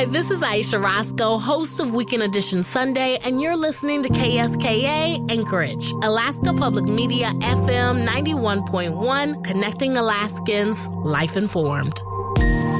this is Aisha Roscoe, host of Weekend Edition Sunday, and you're listening to KSKA Anchorage, Alaska Public Media FM 91.1, connecting Alaskans, life informed.